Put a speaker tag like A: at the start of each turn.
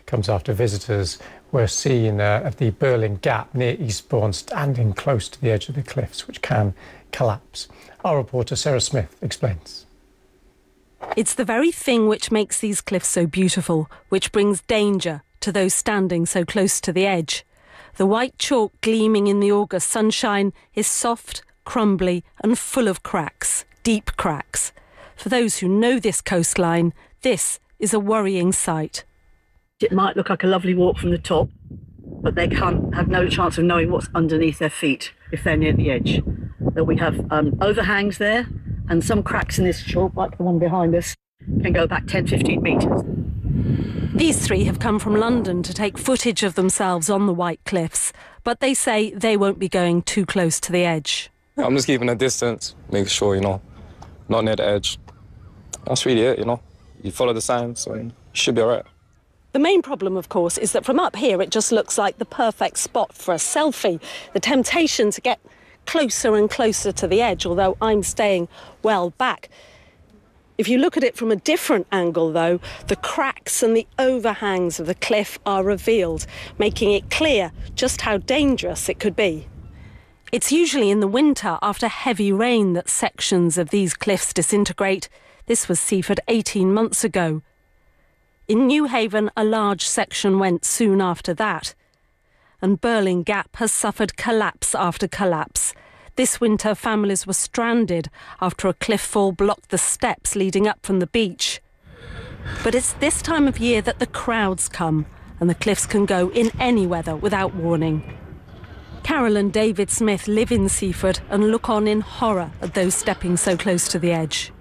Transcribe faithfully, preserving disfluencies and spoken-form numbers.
A: comes after visitors were seen uh, at the Burling Gap near Eastbourne standing close to the edge of the cliffs, which can collapse. Our reporter Sarah Smith explains.
B: It's the very thing which makes these cliffs so beautiful, which brings danger to those standing so close to the edge. The white chalk gleaming in the August sunshine is soft, crumbly and full of cracks, deep cracks. For those who know this coastline, this is a worrying sight.
C: It might look like a lovely walk from the top, but they can't have no chance of knowing what's underneath their feet if they're near the edge. That we have um, overhangs there, and some cracks in this chalk, like the one behind us, can go back ten, fifteen metres.
B: These three have come from London to take footage of themselves on the White Cliffs, but they say they won't be going too close to the edge.
D: I'm just keeping a distance, making sure, you know, not near the edge. That's really it, you know. You follow the signs and you should be all right.
B: The main problem, of course, is that from up here it just looks like the perfect spot for a selfie. The temptation to get closer and closer to the edge, although I'm staying well back. If you look at it from a different angle, though, the cracks and the overhangs of the cliff are revealed, making it clear just how dangerous it could be. It's usually in the winter, after heavy rain, that sections of these cliffs disintegrate. This was Seaford eighteen months ago. In Newhaven, a large section went soon after that. And Burling Gap has suffered collapse after collapse. This winter, families were stranded after a cliff fall blocked the steps leading up from the beach. But it's this time of year that the crowds come, and the cliffs can go in any weather without warning. Carol and David Smith live in Seaford and look on in horror at those stepping so close to the edge.